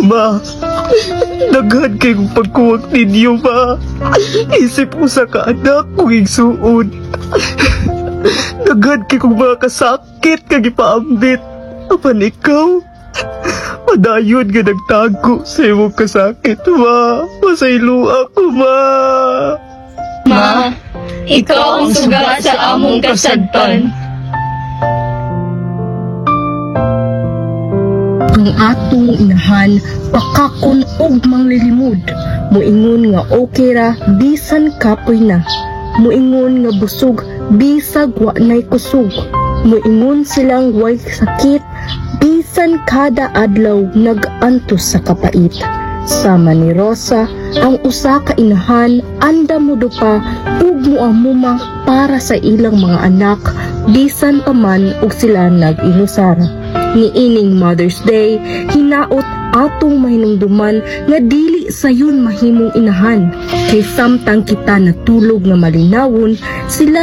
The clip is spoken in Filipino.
Ma, daghan kay kong pagkuwag ninyo, ma. Isip ko sa kaanak kong igsuon. Daghan kay kong mga kasakit kag ipaambit. Apan ikaw, padayon nga nagtago sa imong kasakit, ma. Masaylo ako, ma. Ma, ikaw ang suga sa among kasadpan. Ang atong inahan pakakon og manglilimod. Muingon nga okay ra bisan kapoy na. Muingon nga busog bisag wa nay kusog. Muingon silang way sakit bisan kada adlaw nag-antos sa kapait. Sama ni Rosa, ang usa ka inahan anda mo pa ug muamuma para sa ilang mga anak bisan pa man og sila nag-inusara. Niining Mother's Day, hinaot atong mahinungduman nga dili sayon mahimong inahan. Kay samtang kita natulog nga malinawon, sila